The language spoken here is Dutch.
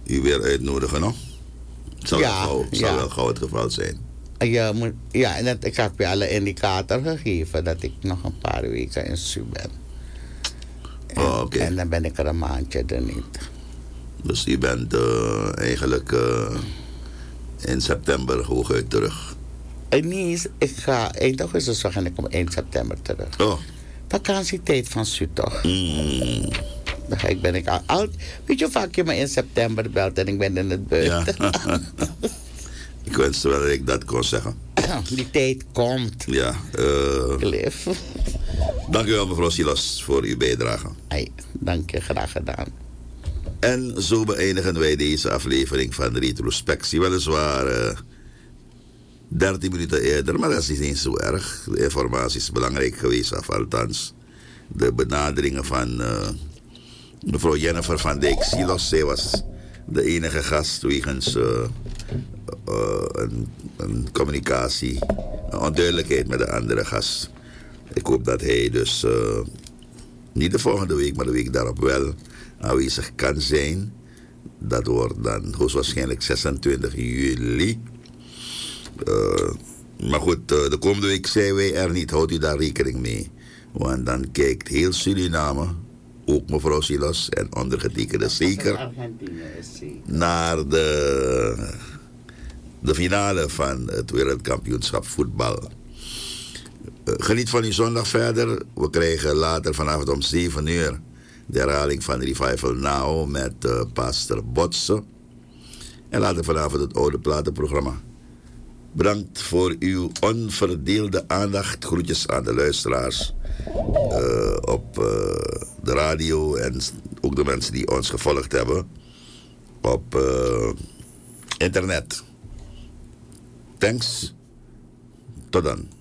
u weer uitnodigen, nog? Zal wel gauw het geval zijn. En ik heb je al een indicator gegeven dat ik nog een paar weken in Su ben. En dan ben ik er een maandje er niet. Dus u bent eigenlijk in september hooguit terug? Nee, ik ga eind augustus en ik kom eind september terug. Oh. Vakantietijd van Su toch? Dan ben ik al. Weet je hoe vaak je me in september belt en ik ben in het buiten? Ja. Ik wenste wel dat ik dat kon zeggen. Die tijd komt. Ja. Cliff. Dank u wel, mevrouw Silas, voor uw bijdrage. Dank je, graag gedaan. En zo beëindigen wij deze aflevering van de Retrospectie. Weliswaar 13 minuten eerder, maar dat is niet eens zo erg. De informatie is belangrijk geweest, althans. De benaderingen van mevrouw Jennifer van Dijk Silas. Zij was de enige gast wegens een communicatie, een onduidelijkheid met de andere gast. Ik hoop dat hij dus niet de volgende week, maar de week daarop wel aanwezig kan zijn. Dat wordt dan hoogstwaarschijnlijk 26 juli. Maar goed, de komende week zijn wij er niet. Houdt u daar rekening mee. Want dan kijkt heel Suriname, ook mevrouw Silas en ondergetekende zeker, naar de finale van het wereldkampioenschap voetbal. Geniet van uw zondag verder. We krijgen later vanavond om 7 uur de herhaling van Revival Now met pastor Botsen. En later vanavond het oude platenprogramma. Bedankt voor uw onverdeelde aandacht. Groetjes aan de luisteraars op de radio en ook de mensen die ons gevolgd hebben op internet. Thanks. Tot dan.